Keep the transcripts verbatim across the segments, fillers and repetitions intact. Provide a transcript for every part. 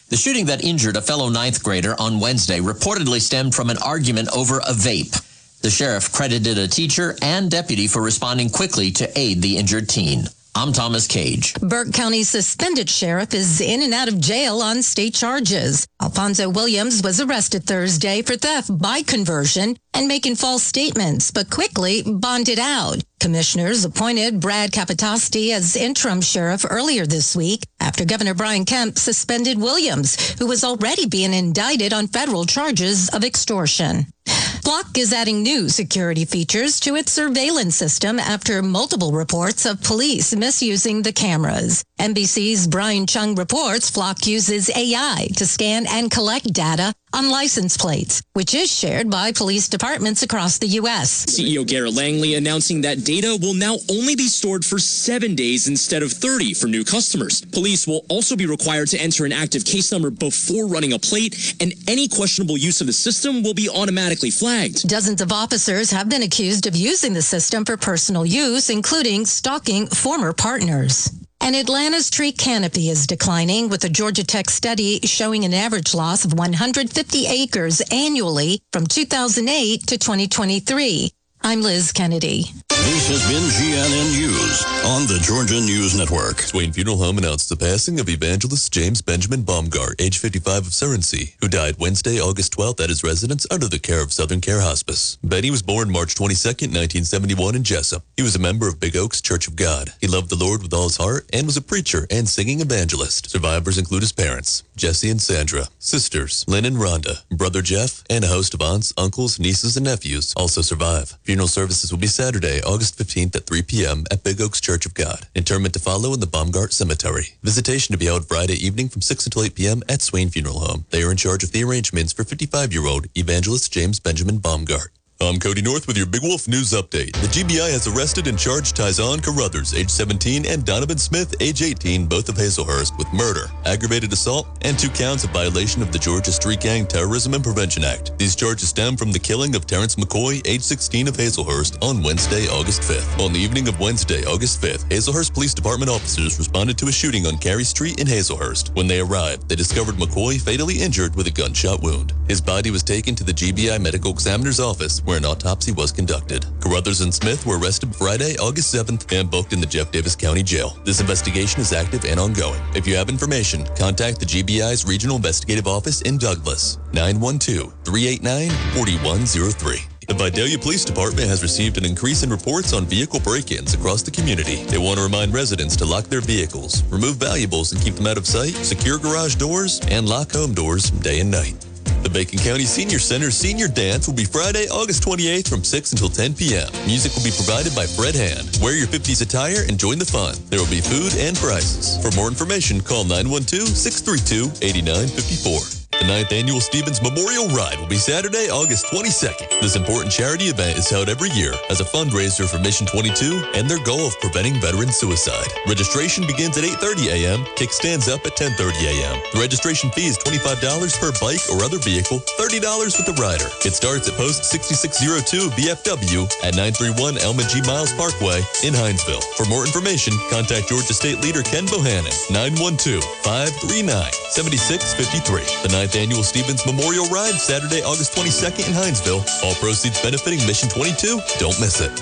The shooting that injured a fellow ninth grader on Wednesday reportedly stemmed from an argument over a vape. The sheriff credited a teacher and deputy for responding quickly to aid the injured teen. I'm Thomas Cage. Burke County suspended sheriff is in and out of jail on state charges. Alfonso Williams was arrested Thursday for theft by conversion and making false statements, but quickly bonded out. Commissioners appointed Brad Capitasti as interim sheriff earlier this week after Governor Brian Kemp suspended Williams, who was already being indicted on federal charges of extortion. Flock is adding new security features to its surveillance system after multiple reports of police misusing the cameras. N B C's Brian Chung reports Flock uses A I to scan and collect data on license plates, which is shared by police departments across the U S. C E O Garrett Langley announcing that data will now only be stored for seven days instead of thirty for new customers. Police will also be required to enter an active case number before running a plate, and any questionable use of the system will be automatically flagged. Dozens of officers have been accused of using the system for personal use, including stalking former partners. And Atlanta's tree canopy is declining, with a Georgia Tech study showing an average loss of one hundred fifty acres annually from two thousand eight to twenty twenty-three. I'm Liz Kennedy. This has been G N N News on the Georgia News Network. Swain Funeral Home announced the passing of evangelist James Benjamin Baumgart, age fifty-five, of Surrey, who died Wednesday, August twelfth at his residence under the care of Southern Care Hospice. Benny was born March twenty-second, nineteen seventy-one in Jessup. He was a member of Big Oaks Church of God. He loved the Lord with all his heart and was a preacher and singing evangelist. Survivors include his parents, Jesse and Sandra, sisters, Lynn and Rhonda, brother Jeff, and a host of aunts, uncles, nieces, and nephews also survive. Funeral services will be Saturday, August fifteenth at three p.m. at Big Oaks Church of God. Interment to follow in the Baumgart Cemetery. Visitation to be held Friday evening from six until eight p.m. at Swain Funeral Home. They are in charge of the arrangements for fifty-five-year-old evangelist James Benjamin Baumgart. I'm Cody North with your Big Wolf News Update. The G B I has arrested and charged Tyzon Carruthers, age seventeen, and Donovan Smith, age eighteen, both of Hazelhurst, with murder, aggravated assault, and two counts of violation of the Georgia Street Gang Terrorism and Prevention Act. These charges stem from the killing of Terrence McCoy, age sixteen, of Hazelhurst on Wednesday, August fifth. On the evening of Wednesday, August fifth, Hazelhurst Police Department officers responded to a shooting on Carey Street in Hazelhurst. When they arrived, they discovered McCoy fatally injured with a gunshot wound. His body was taken to the G B I medical examiner's office, where an autopsy was conducted. Carruthers and Smith were arrested Friday, August seventh, and booked in the Jeff Davis County Jail. This investigation is active and ongoing. If you have information, contact the G B I's Regional Investigative Office in Douglas, nine one two, three eight nine, four one zero three. The Vidalia Police Department has received an increase in reports on vehicle break-ins across the community. They want to remind residents to lock their vehicles, remove valuables and keep them out of sight, secure garage doors, and lock home doors day and night. The Bacon County Senior Center Senior Dance will be Friday, August twenty-eighth from six until ten p.m. Music will be provided by Fred Hand. Wear your fifties attire and join the fun. There will be food and prizes. For more information, call nine one two, six three two, eight nine five four. The ninth Annual Stevens Memorial Ride will be Saturday, August twenty-second. This important charity event is held every year as a fundraiser for Mission twenty-two and their goal of preventing veteran suicide. Registration begins at eight thirty a.m., kickstands up at ten thirty a.m. The registration fee is twenty-five dollars per bike or other vehicle, thirty dollars with the rider. It starts at Post sixty-six oh two V F W at nine thirty-one Elma G. Miles Parkway in Hinesville. For more information, contact Georgia State Leader Ken Bohannon, nine one two, five three nine, seven six five three. The ninth Annual Stevens Memorial Ride, Saturday, August twenty-second in Hinesville. All proceeds benefiting Mission twenty-two. Don't miss it.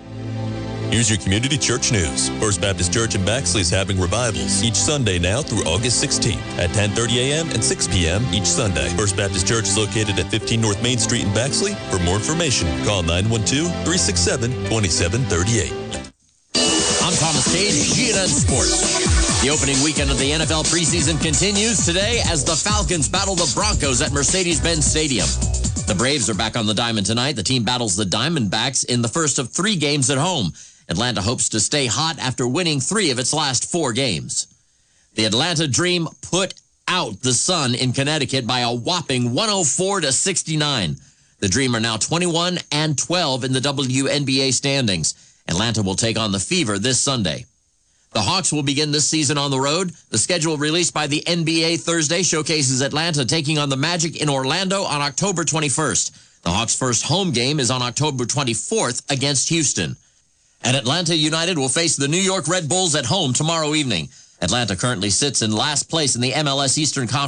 Here's your community church news. First Baptist Church in Baxley is having revivals each Sunday now through August sixteenth at ten thirty a.m. and six p.m. each Sunday. First Baptist Church is located at fifteen North Main Street in Baxley. For more information, call nine one two, three six seven, two seven three eight. I'm Thomas Cage, G N N Sports. The opening weekend of the N F L preseason continues today as the Falcons battle the Broncos at Mercedes-Benz Stadium. The Braves are back on the diamond tonight. The team battles the Diamondbacks in the first of three games at home. Atlanta hopes to stay hot after winning three of its last four games. The Atlanta Dream put out the Sun in Connecticut by a whopping one oh four to sixty-nine. The Dream are now twenty-one and twelve in the W N B A standings. Atlanta will take on the Fever this Sunday. The Hawks will begin this season on the road. The schedule released by the N B A Thursday showcases Atlanta taking on the Magic in Orlando on October twenty-first. The Hawks' first home game is on October twenty-fourth against Houston. And Atlanta United will face the New York Red Bulls at home tomorrow evening. Atlanta currently sits in last place in the M L S Eastern Conference.